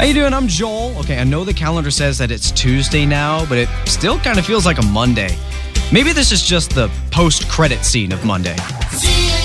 How you doing? I'm Joel. Okay, I know the calendar says that it's Tuesday now, but it still kind of feels like a Monday. Maybe this is just the post-credit scene of Monday.